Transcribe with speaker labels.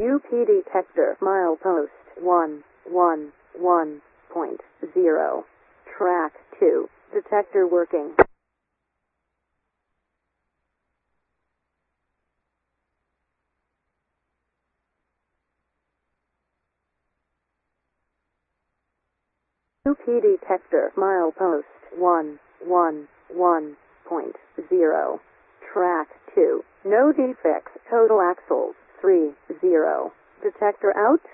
Speaker 1: UP detector milepost 111.0. Track 2. Detector working. UP detector milepost 111.0. Track 2. No defects. Total axles 30. Detector out.